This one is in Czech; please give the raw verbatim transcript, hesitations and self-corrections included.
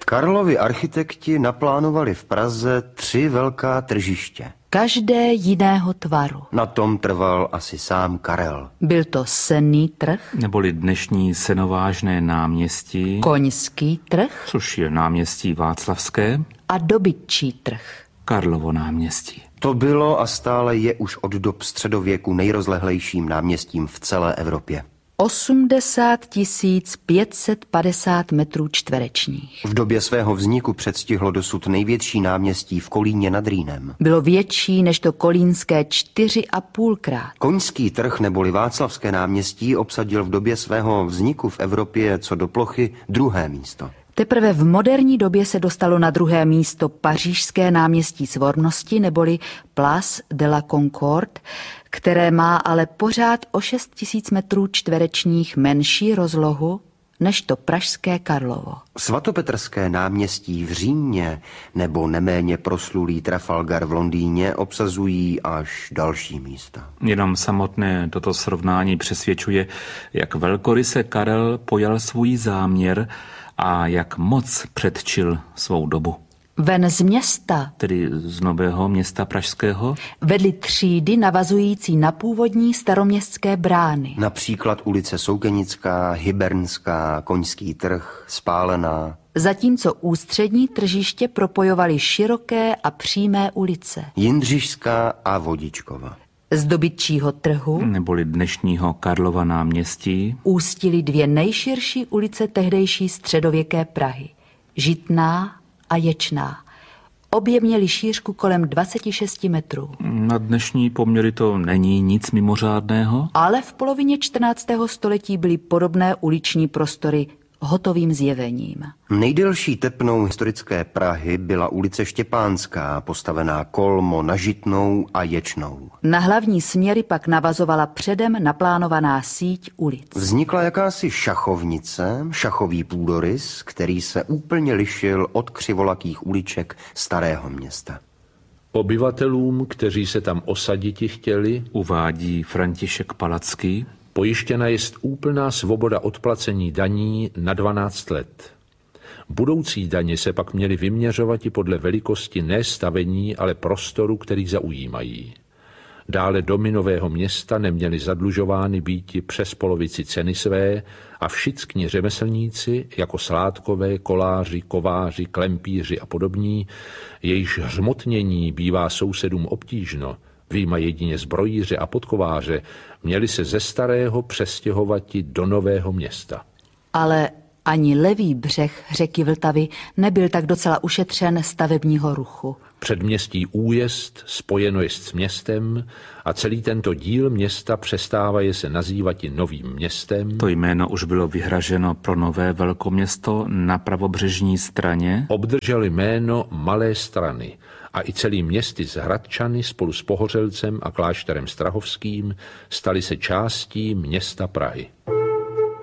Karlovi architekti naplánovali v Praze tři velká tržiště. Každé jiného tvaru. Na tom trval asi sám Karel. Byl to senný trh, Neboli dnešní Senovážné náměstí, koňský trh což je náměstí Václavské, a dobytčí trh. Karlovo náměstí. To bylo a stále je už od dob středověku nejrozlehlejším náměstím v celé Evropě. osmdesát tisíc pět set padesát metrů čtverečních. V době svého vzniku předstihlo dosud největší náměstí v Kolíně nad Rýnem. Bylo větší než to kolínské čtyři a půlkrát. Koňský trh neboli Václavské náměstí obsadil v době svého vzniku v Evropě co do plochy druhé místo. Teprve v moderní době se dostalo na druhé místo pařížské náměstí Svornosti neboli Place de la Concorde, které má ale pořád o šest tisíc metrů čtverečních menší rozlohu než to pražské Karlovo. Svatopetrské náměstí v Římě nebo neméně proslulý Trafalgar v Londýně obsazují až další místa. Jenom samotné toto srovnání přesvědčuje, jak velkoryse Karel pojal svůj záměr a jak moc předčil svou dobu. Ven z města, Tedy z Nového Města pražského, vedly třídy navazující na původní staroměstské brány. Například ulice Soukenická, Hybernská, Koňský trh, Spálená. Zatímco ústřední tržiště propojovaly široké a přímé ulice. Jindřišská a Vodičkova. Z dobytčího trhu neboli dnešního Karlova náměstí, ústily dvě nejširší ulice tehdejší středověké Prahy. Žitná a Ječná. Obě měly šířku kolem dvacet šest metrů. na dnešní poměry to není nic mimořádného. Ale v polovině čtrnáctého století byly podobné uliční prostory hotovým zjevením. Nejdelší tepnou historické Prahy byla ulice Štěpánská, postavená kolmo na Žitnou a Ječnou. Na hlavní směry pak navazovala předem naplánovaná síť ulic. Vznikla jakási šachovnice, šachový půdorys, který se úplně lišil od křivolakých uliček Starého Města. Obyvatelům, kteří se tam osaditi chtěli, Uvádí František Palacký, pojištěna jest úplná svoboda od placení daní na dvanáct let. Budoucí daně se pak měly vyměřovat i podle velikosti ne stavení, ale prostoru, který zaujímají. Dále domy Nového Města neměly zadlužovány býti přes polovici ceny své a všichni řemeslníci, jako sládkové, koláři, kováři, klempíři a podobní, jejichž hřmotnění bývá sousedům obtížno, vyjma jedině zbrojíře a podkováře, měli se ze Starého přestěhovati do Nového Města. Ale ani levý břeh řeky Vltavy nebyl tak docela ušetřen stavebního ruchu. Předměstí Újezd spojeno je s městem a celý tento díl města přestávaje se nazývati Novým Městem. to jméno už bylo vyhraženo pro nové velkoměsto na pravobřežní straně. Obdrželi jméno Malé Strany a i celý městy z Hradčany spolu s Pohořelcem a klášterem Strahovským stali se částí města Prahy.